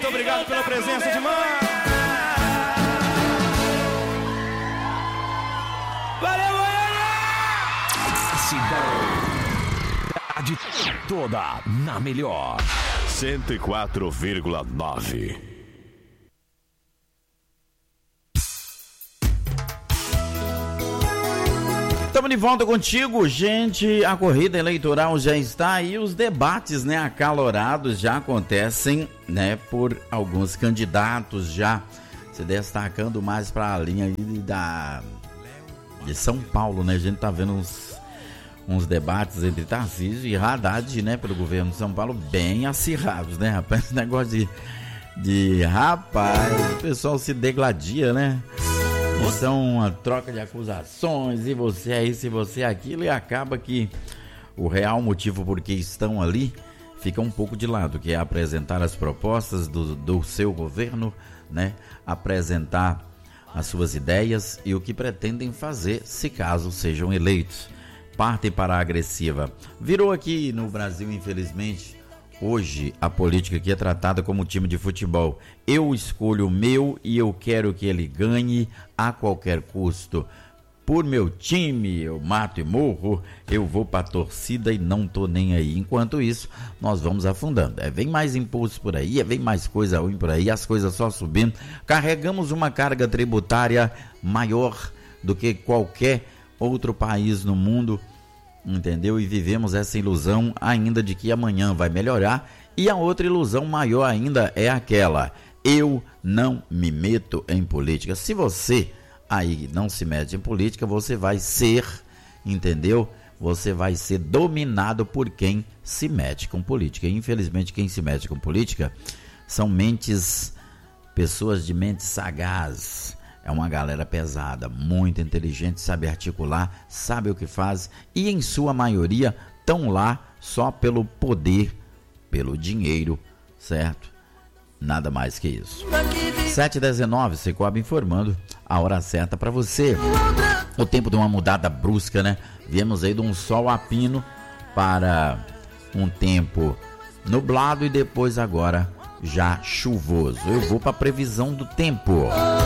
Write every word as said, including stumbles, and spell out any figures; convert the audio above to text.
Muito obrigado pela presença de mãe. Valeu, Goiânia! Cidade toda na melhor. cento e quatro vírgula nove. Estamos de volta contigo, gente. A corrida eleitoral já está aí, os debates, né, acalorados já acontecem, né, por alguns candidatos já se destacando mais para a linha aí da de São Paulo, né? A gente tá vendo uns, uns debates entre Tarcísio e Haddad, né, pelo governo de São Paulo, bem acirrados, né, rapaz? Esse negócio de, de rapaz, o pessoal se degladia, né? São uma troca de acusações, e você é isso e você é aquilo, e acaba que o real motivo por que estão ali fica um pouco de lado, que é apresentar as propostas do, do seu governo, né? Apresentar as suas ideias e o que pretendem fazer se caso sejam eleitos. Partem para a agressiva. Virou aqui no Brasil, infelizmente. Hoje, a política aqui é tratada como time de futebol. Eu escolho o meu e eu quero que ele ganhe a qualquer custo. Por meu time, eu mato e morro, eu vou pra torcida e não tô nem aí. Enquanto isso, nós vamos afundando. É, vem mais imposto por aí, é, vem mais coisa ruim por aí, as coisas só subindo. Carregamos uma carga tributária maior do que qualquer outro país no mundo, entendeu? E vivemos essa ilusão ainda de que amanhã vai melhorar, e a outra ilusão maior ainda é aquela: eu não me meto em política. Se você aí não se mete em política, você vai ser, entendeu? Você vai ser dominado por quem se mete com política. E, infelizmente, quem se mete com política são mentes, pessoas de mente sagaz. É uma galera pesada, muito inteligente, sabe articular, sabe o que faz, e em sua maioria estão lá só pelo poder, pelo dinheiro, certo? Nada mais que isso. sete e dezenove, Cicobi informando a hora certa para você. O tempo de uma mudada brusca, né? Viemos aí de um sol a pino para um tempo nublado e depois agora já chuvoso. Eu vou para a previsão do tempo.